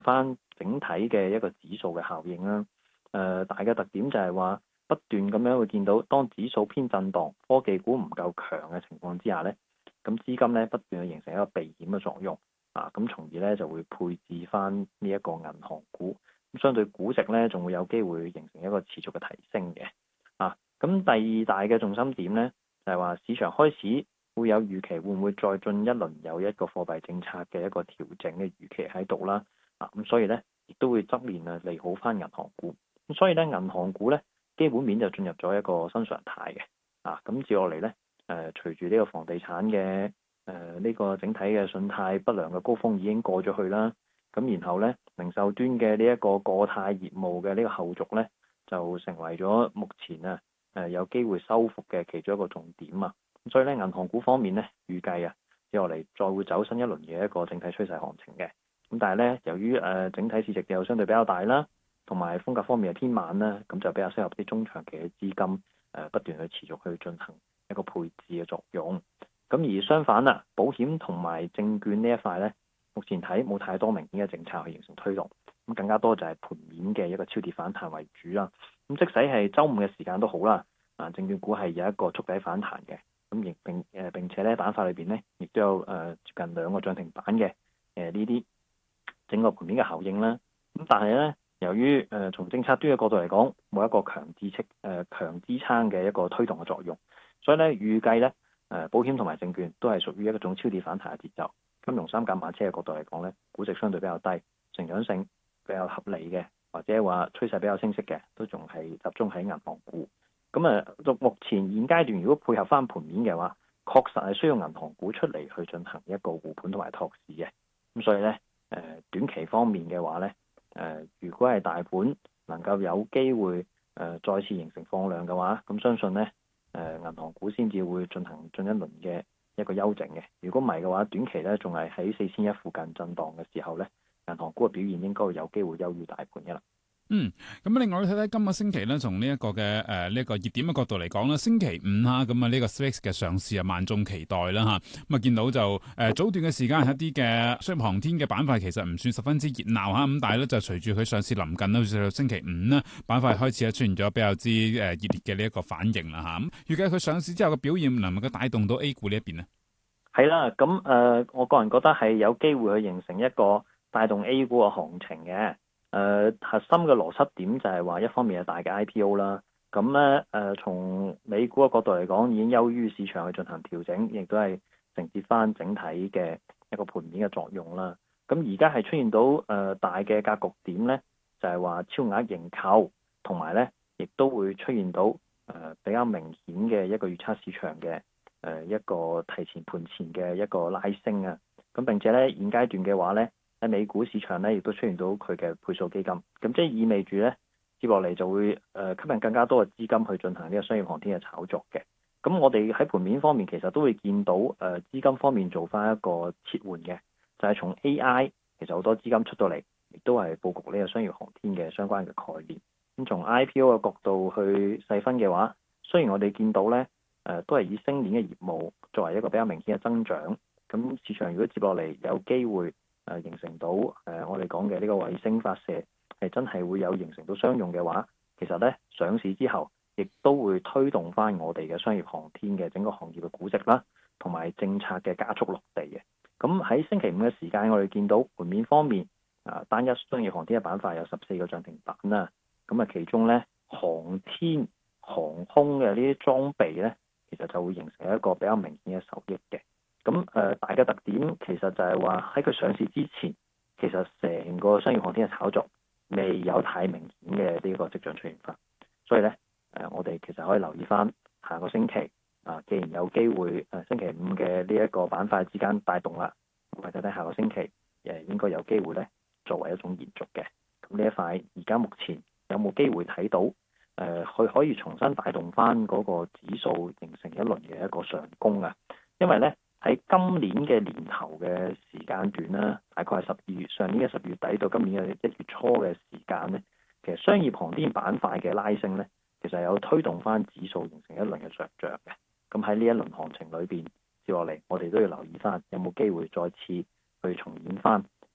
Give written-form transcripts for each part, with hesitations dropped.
翻整體嘅一個指數嘅效應啦。大嘅特點就係話不斷咁樣會見到，當指數偏震盪、科技股唔夠強嘅情況之下咧，咁資金咧不斷去形成一個避險嘅作用咁從而咧就會配置翻呢一個銀行股，咁相對估值咧仲會有機會形成一個持續嘅提升嘅咁第二大嘅重心點咧就係話市場開始會有預期，會唔會再進一輪有一個貨幣政策嘅一個調整嘅預期喺度啦咁所以咧亦都會側面利好翻銀行股。咁所以咧，銀行股咧基本面就進入咗一個新常態嘅咁接落嚟咧，隨住呢個房地產嘅呢個整體嘅信貸不良嘅高峰已經過咗去啦，咁然後咧零售端嘅呢一個過貸業務嘅呢個後續咧，就成為咗目前有機會收復嘅其中一個重點啊。咁所以咧，銀行股方面咧，預計接落嚟再會走新一輪嘅一個整體趨勢行情嘅。咁但係咧，由於整體市值又相對比較大啦，同埋風格方面係偏慢啦，咁就比較適合啲中長期嘅資金不斷去持續去進行一個配置嘅作用。咁而相反保險同埋證券呢一塊咧，目前睇冇太多明顯嘅政策去形成推動，咁更加多就係盤面嘅一個超跌反彈為主啦。咁即使係週五嘅時間都好啦，證券股係有一個觸底反彈嘅，咁並且咧板塊裏邊咧亦都有接近2個漲停板嘅呢啲整個盤面嘅效應啦。咁但係咧，由於從政策端嘅角度嚟講，冇一個強支撐嘅一個推動嘅作用，所以咧預計咧保險同埋證券都係屬於一種超跌反彈嘅節奏。金融三駕馬車嘅角度嚟講咧，估值相對比較低，成長性比較合理嘅，或者話趨勢比較清晰嘅，都仲係集中喺銀行股。咁目前現階段如果配合翻盤面嘅話，確實係需要銀行股出嚟去進行一個護盤同埋托市嘅。咁所以咧短期方面嘅話咧，如果係大盤能夠有機會再次形成放量嘅話，咁相信咧銀行股先至會進一輪嘅一個休整嘅。如果唔係嘅話，短期咧仲係喺4100附近震盪嘅時候咧，銀行股嘅表現應該會有機會優於大盤嘅啦。 咁另外睇睇今個星期咧，從呢一個嘅呢一個熱點嘅角度嚟講咧，星期五咁呢個 SPAC 嘅上市萬眾期待啦咁見到就早段嘅時間一啲嘅商業航天嘅板塊其實唔算十分之熱鬧咁但係咧就隨住佢上市臨近啦，到星期五呢板塊開始出現咗比較之熱烈嘅呢一個反應啦咁預計佢上市之後嘅表現能唔能夠帶動到 A 股呢一邊呢？ 係啦，咁我個人覺得係有機會去形成一個帶動 A 股嘅行情嘅。核心嘅邏輯點就係話，一方面係大嘅 IPO 啦，咁咧從美股嘅角度嚟講，已經優於市場去進行調整，亦都係承接翻整體嘅一個盤面嘅作用啦。咁而家係出現到大嘅格局點咧，就係話超額認購，同埋咧亦都會出現到比較明顯嘅一個預測市場嘅一個提前盤前嘅一個拉升啊。咁並且咧現階段嘅話咧，喺美股市場咧，亦都出現到佢嘅配數基金，咁即係意味住咧，接落嚟就會吸引更加多嘅資金去進行呢個商業航天嘅炒作嘅。咁我哋喺盤面方面其實都會見到資金方面做翻一個切換嘅，就係從 AI 其實好多資金出到嚟，亦都係佈局呢個商業航天嘅相關嘅概念。咁從 IPO 嘅角度去細分嘅話，雖然我哋見到咧都係以星鏈嘅業務作為一個比較明顯嘅增長，咁市場如果接落嚟有機會形成到我哋講嘅呢個衛星發射係真係會有形成到商用嘅話，其實咧上市之後亦都會推動翻我哋嘅商業航天嘅整個行業嘅估值啦，同埋政策嘅加速落地嘅。咁喺星期五嘅時間，我哋見到盤面方面單一商業航天嘅板塊有14個漲停板啦。咁其中咧航天航空嘅呢啲裝備咧，其實就會形成一個比較明顯嘅受益嘅。咁大嘅特點其實就係話喺佢上市之前，其實成個商業航天嘅炒作未有太明顯嘅呢個跡象出現翻，所以咧我哋其實可以留意翻下個星期既然有機會星期五嘅呢一個板塊之間帶動啦，咁睇睇下個星期應該有機會咧作為一種延續嘅。咁呢一塊而家目前有冇機會睇到佢可以重新帶動翻嗰個指數形成一輪嘅一個上攻啊？因為咧喺今年嘅年頭嘅時間段啦，大概係上年嘅12月底到今年嘅1月初嘅時間咧，其實商業航天板塊嘅拉升咧，其實有推動翻指數形成一輪嘅上漲嘅。咁喺呢一輪行情裏邊接落嚟，我哋都要留意翻有冇機會再次去重演翻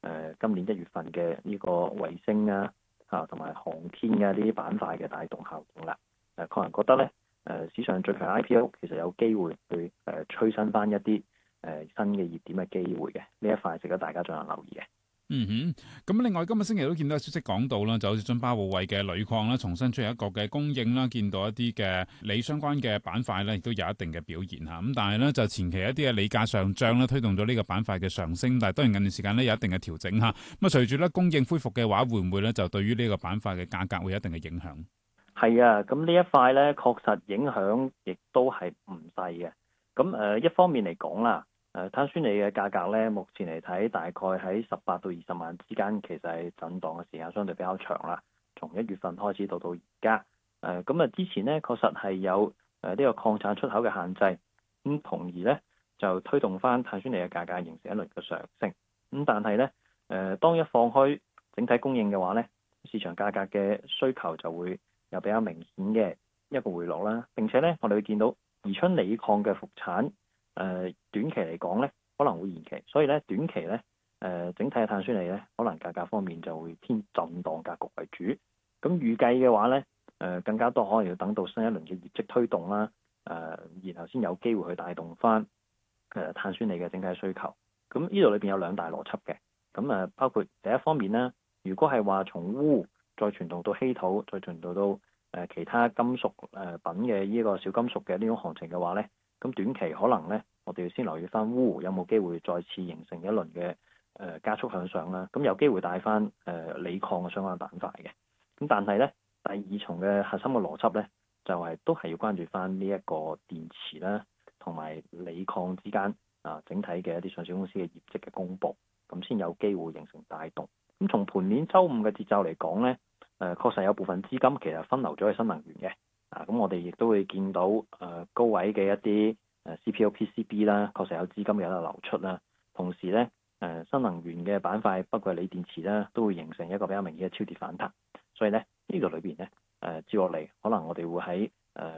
今年1月份嘅呢個衛星啊同埋航天嘅呢啲板塊嘅帶動效應啦。個人覺得咧市場最強 IPO 其實有機會去催生翻一啲新嘅熱點嘅機會嘅，呢一塊值得大家進行留意嘅。 咁另外今日星期都見到消息講到啦，就好似津巴布韋嘅鋁礦啦，重新出現一個嘅供應啦，見到一啲嘅鋰相關嘅板塊咧，亦都有一定嘅表現嚇。咁但係咧就前期一啲嘅鋰價上漲咧，推動咗呢個板塊嘅上升，但係當然近段時間咧有一定嘅調整嚇。咁啊隨住咧供應恢復嘅話，會唔會咧就對於呢個板塊嘅價格會有一定嘅影響？ 係啊，咁呢一塊咧確實影響亦都係唔細嘅。咁一方面嚟講啦。碳酸鋰嘅價格咧，目前嚟睇大概喺18到20萬之間，其實係震盪嘅時間相對比較長啦。從1月份開始到而家，之前咧確實係有呢個礦產出口嘅限制，咁從而咧就推動翻碳酸鋰嘅價格形成一輪嘅上升。咁但係咧當一放開整體供應嘅話咧，市場價格嘅需求就會有比較明顯嘅一個回落啦。並且咧我哋會見到宜春鋰礦嘅復產。短期嚟講咧，可能會延期，所以咧短期咧，整體嘅碳酸鋰咧，可能價格方面就會偏震盪格局為主。咁預計嘅話咧，更加多可能要等到新一輪嘅業績推動啦，然後先有機會去帶動翻碳酸鋰嘅整體需求。咁呢度裏邊有兩大邏輯嘅，咁包括第一方面啦，如果係話從鎢再傳導到稀土，再傳導到其他金屬品嘅呢個小金屬嘅呢種行情嘅話咧。咁短期可能咧，我哋要先留意翻鎢有冇機會再次形成一輪嘅加速向上啦。咁有機會帶翻鋰礦嘅相關板塊嘅。咁但係咧，第二重嘅核心嘅邏輯咧，就係都係要關注翻呢一個電池啦，同埋鋰礦之間整體嘅一啲上市公司嘅業績嘅公佈，咁先有機會形成帶動。咁從盤面週五嘅節奏嚟講咧，確實有部分資金其實分流咗去新能源嘅。咁我哋亦都會見到高位嘅一啲CPO、PCB 啦，確實有資金有得流出啦。同時咧，新能源嘅板塊，包括鋰電池啦，都會形成一個比較明顯嘅超跌反彈。所以咧，呢度裏邊咧，接落嚟可能我哋會喺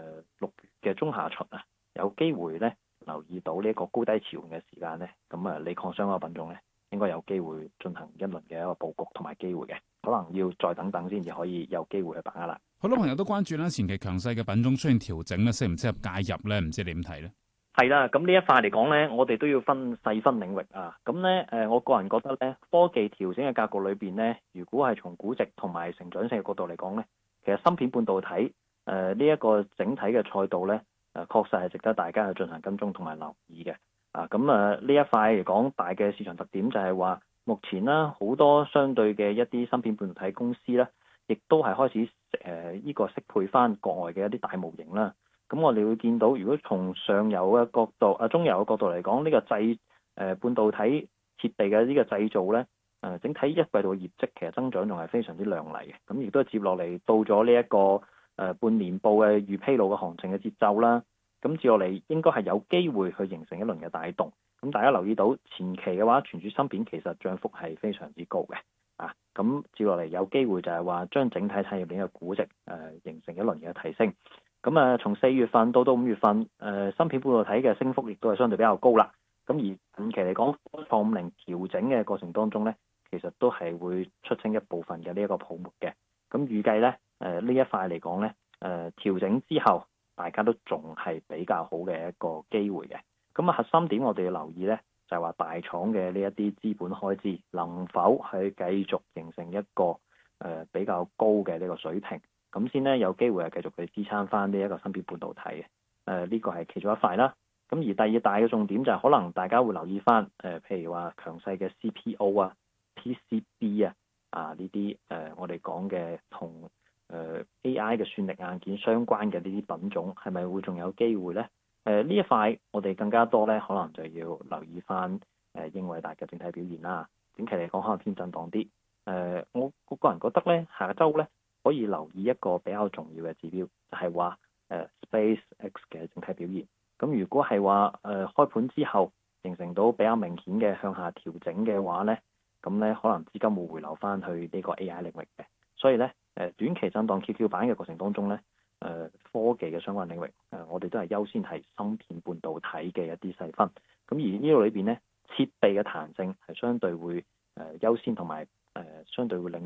6月嘅中下旬有機會咧留意到呢一個高低潮嘅時間咧，咁鋰礦相關品種咧，應該有機會進行一輪嘅一個佈局同埋機會嘅，可能要再等等先至可以有機會去把握啦。 好多朋友都關注啦，前期強勢嘅品種出現調整咧，適唔適合介入咧？唔知你點睇咧？ 係啦，咁呢一塊嚟講咧，我哋都要細分領域啊。咁咧我個人覺得咧，科技調整嘅格局裏邊咧，如果係從估值同埋成長性嘅角度嚟講咧，其實芯片半導體呢一個整體嘅賽道咧，確實係值得大家去進行跟蹤同埋留意嘅。呢一塊嚟講，大嘅市場特點就係話，目前啦好多相對嘅一啲芯片半導體公司咧，亦都係開始呢個適配翻國外嘅一啲大模型啦。咁我哋會見到，如果從上游嘅角度、中游嘅角度嚟講，呢個半導體設備嘅呢個製造咧，整體一季度嘅業績其實增長仲係非常之亮麗嘅。咁亦都係接落嚟到咗呢一個半年報嘅預披露嘅行情嘅節奏啦。咁接落嚟應該係有機會去形成一輪嘅帶動。咁大家留意到前期嘅話，存儲芯片其實漲幅係非常之高嘅。咁接落嚟有機會就係話將整體產業鏈嘅估值形成一輪嘅提升。咁從4月份到5月份，芯片半導體嘅升幅亦都係相對比較高啦。咁而近期嚟講，科創50調整嘅過程當中咧，其實都係會出清一部分嘅呢一個泡沫嘅。咁預計咧，呢一塊嚟講咧，調整之後，大家都仲係比較好嘅一個機會嘅。咁核心點我哋要留意咧，就係話大廠嘅呢一啲資本開支能否係繼續形成一個比較高嘅呢個水平。咁先咧有機會係繼續去支撐翻呢一個芯片半導體嘅，呢個係其中一塊啦。咁而第二大嘅重點就係可能大家會留意翻，譬如話強勢嘅 CPO 啊、PCB 呢啲我哋講嘅同AI 嘅算力硬件相關嘅呢啲品種，係咪會仲有機會咧？呢一塊我哋更加多咧，可能就要留意翻英偉達嘅整體表現啦。短期嚟講可能偏震盪啲。我個人覺得咧，下週咧，可以留意一個比較重要嘅指標，就係話SpaceX 嘅整體表現。咁如果係話開盤之後形成到比較明顯嘅向下調整嘅話咧，咁咧可能資金會回流翻去呢個 AI 領域嘅。所以咧短期震盪 QQ 版嘅過程當中咧，科技嘅相關領域我哋都係優先係芯片半導體嘅一啲細分。咁而呢度裏邊咧，設備嘅彈性係相對會優先同埋相對會領